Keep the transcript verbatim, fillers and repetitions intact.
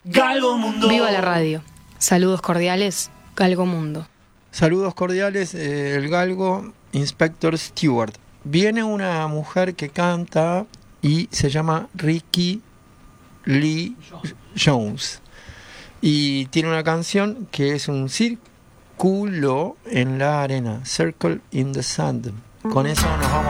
Galgo Mundo. Viva la radio. Saludos cordiales, Galgo Mundo. Saludos cordiales, eh, el Galgo Inspector Stewart. Viene una mujer que canta y se llama Ricky Lee Jones. Y tiene una canción que es un círculo en la arena, Circle in the Sand. Con eso nos vamos.